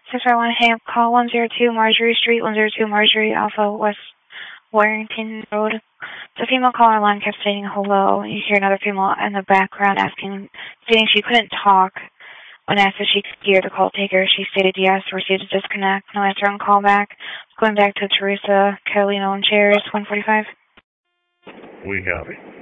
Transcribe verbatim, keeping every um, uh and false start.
six five one, hey, call one zero two Marjorie Street, one zero two Marjorie, Alpha West Warrington Road. The female caller line kept saying hello. You hear another female in the background asking, stating she couldn't talk. When asked if she could hear the call taker, she stated yes, received a disconnect, no answer on call back. Going back to Teresa Carolino and Chairs, one forty-five. We copy.